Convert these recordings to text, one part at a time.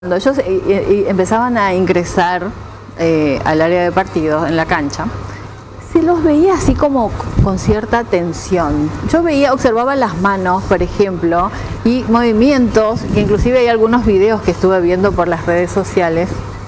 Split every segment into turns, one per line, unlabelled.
Cuando ellos empezaban a ingresar al área de partidos en la cancha, se los veía así como con cierta tensión. Yo observaba las manos, por ejemplo, y movimientos, inclusive hay algunos videos que estuve viendo por las redes sociales.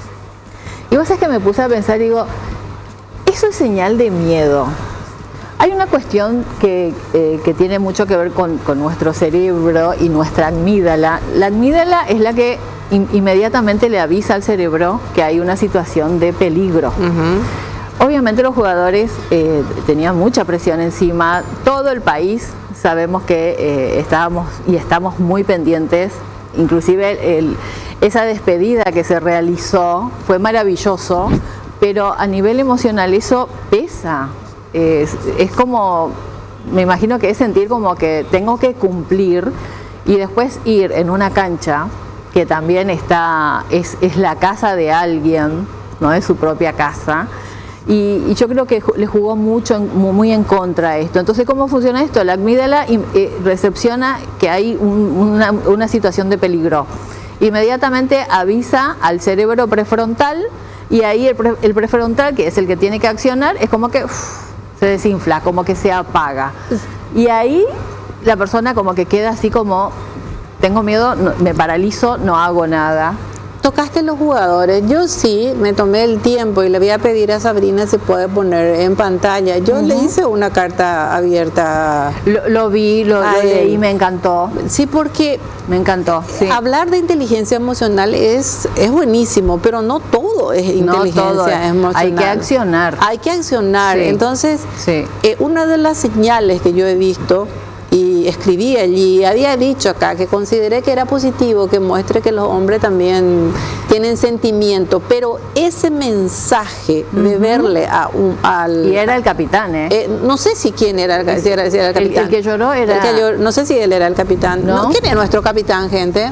Y vos sabés que me puse a pensar, digo, eso es señal de miedo. Hay una cuestión que tiene mucho que ver con nuestro cerebro y nuestra amígdala. La amígdala es la que inmediatamente le avisa al cerebro que hay una situación de peligro. Obviamente los jugadores tenían mucha presión encima, todo el país sabemos que estamos muy pendientes, inclusive esa despedida que se realizó fue maravilloso, pero a nivel emocional eso pesa, es como, me imagino que es sentir como que tengo que cumplir y después ir en una cancha que también es la casa de alguien, no es su propia casa, y yo creo que le jugó muy en contra esto. Entonces, ¿cómo funciona esto? La amígdala recepciona que hay una situación de peligro, inmediatamente avisa al cerebro prefrontal, y ahí el prefrontal, que es el que tiene que accionar, es como que se desinfla, como que se apaga, y ahí la persona como que queda así como: tengo miedo, me paralizo, no hago nada.
Tocaste los jugadores. Yo sí me tomé el tiempo y le voy a pedir a Sabrina si puede poner en pantalla. Yo le hice una carta abierta.
Lo vi, lo leí, me encantó.
Sí, porque
me encantó. Sí.
Hablar de inteligencia emocional es buenísimo, pero no todo es inteligencia emocional.
Hay que accionar.
Hay que accionar. Sí. Entonces,
sí.
Una de las señales que yo he visto, y escribí allí, había dicho acá que consideré que era positivo que muestre que los hombres también tienen sentimiento, pero ese mensaje de verle al...
Y era el capitán,
no sé si quién era el capitán.
El que lloró era...
no sé si él era el capitán. ¿No? ¿Quién es nuestro capitán, gente?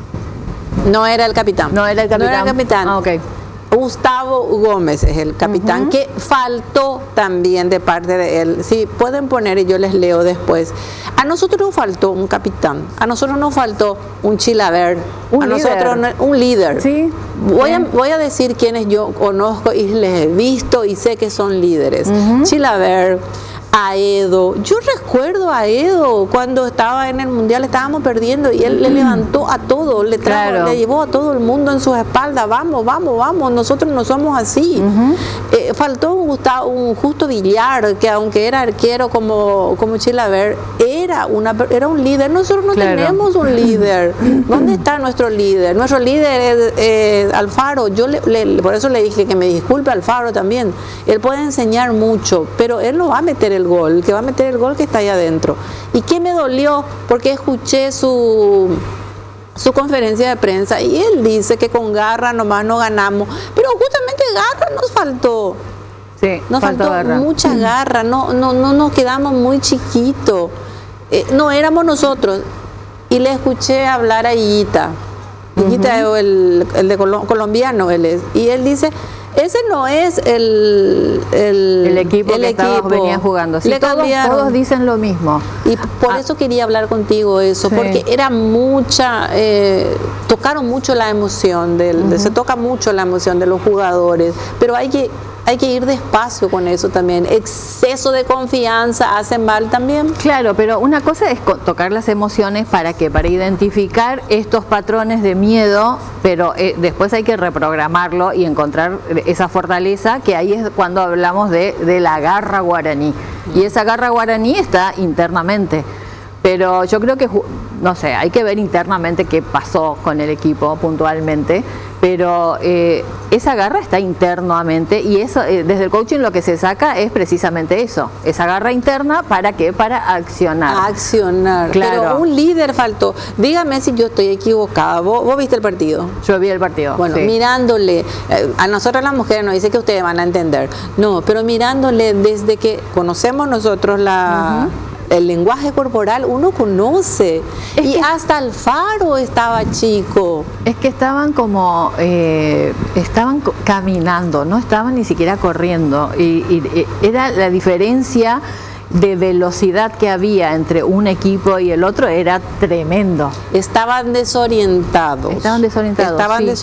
No era el capitán.
No era el capitán.
No era el capitán.
Ah, ok.
Gustavo Gómez es el capitán, que faltó también de parte de él. Sí, pueden poner y yo les leo después. A nosotros nos faltó un capitán, a nosotros nos faltó un Chilaver, nosotros un líder.
Sí.
Voy a decir quienes yo conozco y les he visto y sé que son líderes. Chilaver, Aedo. Yo recuerdo a Aedo cuando estaba en el mundial, estábamos perdiendo y él le levantó a todo, le llevó a todo el mundo en sus espaldas. Vamos, nosotros no somos así. Faltó un Justo Villar, que aunque era arquero como Chilaver, era un líder. Nosotros no tenemos un líder. ¿Dónde está nuestro líder? Nuestro líder es Alfaro. Yo por eso le dije que me disculpe Alfaro también. Él puede enseñar mucho, pero él no va a meter el gol, que va a meter el gol que está ahí adentro. ¿Y qué me dolió? Porque escuché su conferencia de prensa y él dice que con garra nomás no ganamos, pero justamente garra nos faltó.
Sí,
nos faltó garra. Mucha garra, no nos quedamos muy chiquitos, no éramos nosotros. Y le escuché hablar a Higuita, el de colombiano él es, y él dice: ese no es el
equipo que venía jugando. Sí, todos dicen lo mismo.
Y por eso quería hablar contigo eso, porque era tocaron mucho la emoción, se toca mucho la emoción de los jugadores, pero hay que ir despacio con eso también. Exceso de confianza hace mal también.
Claro, pero una cosa es tocar las emociones para identificar estos patrones de miedo, pero después hay que reprogramarlo y encontrar esa fortaleza, que ahí es cuando hablamos de la garra guaraní. Y esa garra guaraní está internamente. Pero yo creo que, no sé, hay que ver internamente qué pasó con el equipo puntualmente, pero esa garra está internamente, y eso desde el coaching lo que se saca es precisamente eso, esa garra interna. ¿Para qué? Para accionar.
Accionar, claro. Pero un líder faltó. Dígame si yo estoy equivocada. ¿Vos viste el partido?
Yo vi el partido.
Bueno, mirándole, a nosotros las mujeres nos dice que ustedes van a entender. No, pero mirándole desde que conocemos nosotros el lenguaje corporal, uno conoce. Y hasta Alfaro estaba chico.
Es que estaban como estaban caminando, no estaban ni siquiera corriendo, y era la diferencia. de velocidad que había entre un equipo y el otro era tremendo.
Estaban desorientados.
Estaban desorientados.
Estaban
sí.